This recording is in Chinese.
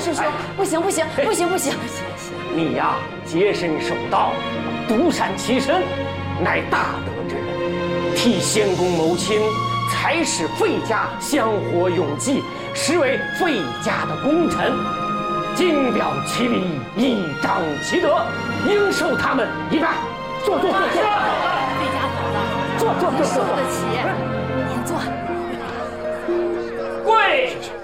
师叔，不行不行不行不行！ 你呀，洁身守道，独善其身，乃大德之人，替先公谋亲，才使费家香火永继，实为费家的功臣。敬表其礼，以彰其德，应受他们一拜。坐。 费家嫂子， 坐。 受得起，您坐。 跪。